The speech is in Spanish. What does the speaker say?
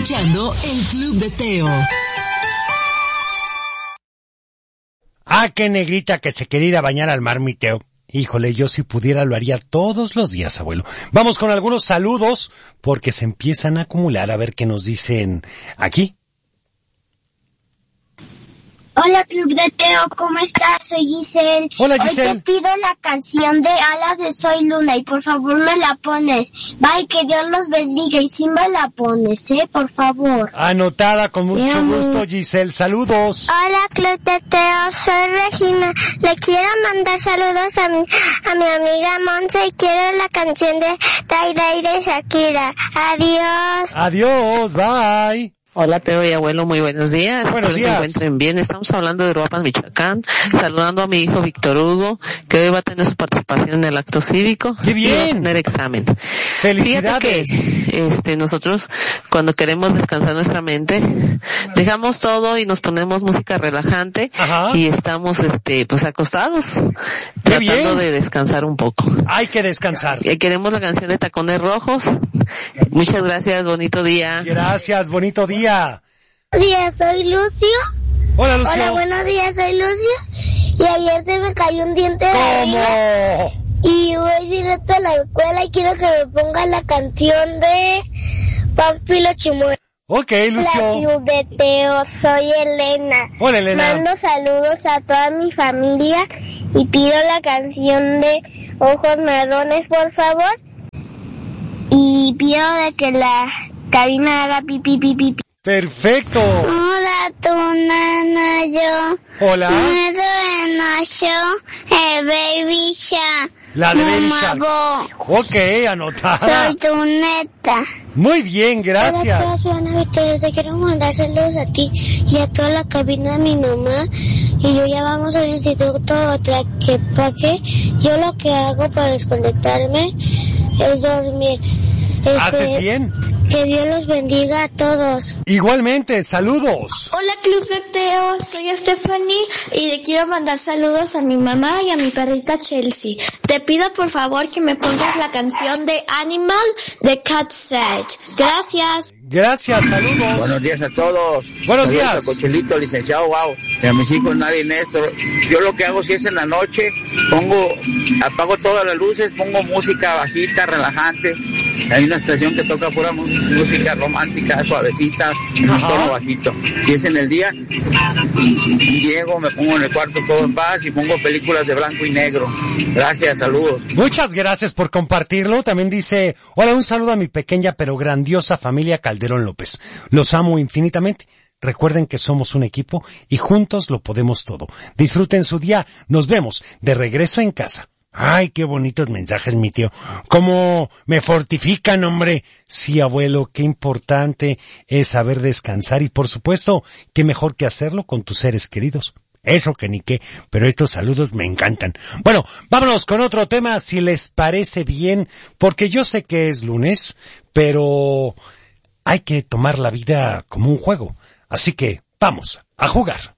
escuchando el Club de Teo. Ah, qué negrita que se quería ir a bañar al mar, mi Teo. Híjole, yo si pudiera lo haría todos los días, abuelo. Vamos con algunos saludos, porque se empiezan a acumular, a ver qué nos dicen aquí. Hola Club de Teo, ¿cómo estás? Soy Giselle. Hola Giselle. Hoy te pido la canción de Alas de Soy Luna y por favor me la pones. Bye, que Dios los bendiga y sí me la pones, por favor. Anotada, con mucho gusto, Giselle. Saludos. Hola Club de Teo, soy Regina. Le quiero mandar saludos a mi amiga Monse y quiero la canción de Day Day de Shakira. Adiós. Adiós, bye. Hola Teo y abuelo, muy buenos días. Buenos días. Espero se encuentren bien. Estamos hablando de Uruapan, Michoacán, saludando a mi hijo Víctor Hugo, que hoy va a tener su participación en el acto cívico. ¡Qué bien! Y va a tener examen. ¡Felicidades! Fíjate que, nosotros, cuando queremos descansar nuestra mente, dejamos todo y nos ponemos música relajante. Ajá. Y estamos, pues acostados. ¡Qué tratando bien! de descansar un poco. Hay que descansar. Queremos la canción de Tacones Rojos. Muchas gracias, bonito día. Gracias, bonito día. Buenos días, soy Lucio. Hola, Lucio. Hola, buenos días, soy Lucio. Y ayer se me cayó un diente de arriba. Y voy directo a la escuela y quiero que me ponga la canción de Pánfilo Chimuelo. Ok, Lucio. Hola, Club de Teo, soy Elena. Hola, Elena. Mando saludos a toda mi familia y pido la canción de Ojos Marrones, por favor. Y pido de que la cabina haga pipi, pipi, pipi. Perfecto. Hola, tu nana, yo. Hola. Baby Shark. La de Baby Shark. Ok, anotada. Soy tu neta. Muy bien, gracias. Hola, soy Ana Victoria. Te quiero mandar saludos a ti y a toda la cabina de mi mamá. Y yo ya vamos al instituto Tlaquepaque. Yo lo que hago para desconectarme es dormir. ¿Haces bien? Que Dios los bendiga a todos. Igualmente, saludos. Hola Club de Teo, soy Stephanie y le quiero mandar saludos a mi mamá y a mi perrita Chelsea. Te pido por favor que me pongas la canción de Animal de Cat Sage. Gracias. Gracias, saludos. Buenos días a todos. Buenos días. Cochelito, licenciado, wow. Y a mis hijos, Nadia y Néstor. Yo lo que hago si es en la noche, apago todas las luces, pongo música bajita, relajante. Hay una estación que toca pura música romántica, suavecita, en un tono bajito. Si es en el día, llego, me pongo en el cuarto todo en paz y pongo películas de blanco y negro. Gracias, saludos. Muchas gracias por compartirlo. También dice, hola, un saludo a mi pequeña pero grandiosa familia Calderón López. Los amo infinitamente. Recuerden que somos un equipo y juntos lo podemos todo. Disfruten su día. Nos vemos de regreso en casa. Ay, qué bonitos mensajes, mi tío. Cómo me fortifican, hombre. Sí, abuelo, qué importante es saber descansar y, por supuesto, qué mejor que hacerlo con tus seres queridos. Eso que ni qué, pero estos saludos me encantan. Bueno, vámonos con otro tema, si les parece bien, porque yo sé que es lunes, pero hay que tomar la vida como un juego. Así que, vamos a jugar.